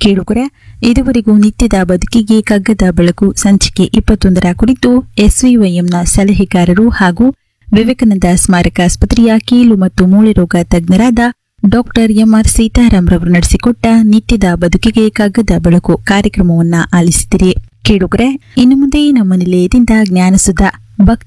ಕೇಳುಗರೆ, ಇದುವರೆಗೂ ನಿತ್ಯದ ಬದುಕಿಗೆ ಕಗ್ಗದ ಬೆಳಕು ಸಂಚಿಕೆ 21ರ ಕುರಿತು ಎಸ್ವಿವೈಎಂನ ಸಲಹೆಗಾರರು ಹಾಗೂ ವಿವೇಕಾನಂದ ಸ್ಮಾರಕ ಆಸ್ಪತ್ರೆಯ ಕೀಲು ಮತ್ತು ಮೂಳೆ ರೋಗ ತಜ್ಞರಾದ ಡಾಕ್ಟರ್ ಎಂಆರ್ ಸೀತಾರಾಮ್ ರವರು ನಡೆಸಿಕೊಟ್ಟ ನಿತ್ಯದ ಬದುಕಿಗೆ ಕಗ್ಗದ ಬೆಳಕು ಕಾರ್ಯಕ್ರಮವನ್ನ ಆಲಿಸಿದಿರಿ. ಕೇಳುಗರೆ, ಇನ್ನು ಮುಂದೆ ನಮ್ಮ ನಿಲಯದಿಂದ ಜ್ಞಾನಸುಧ ಭಕ್ತಿ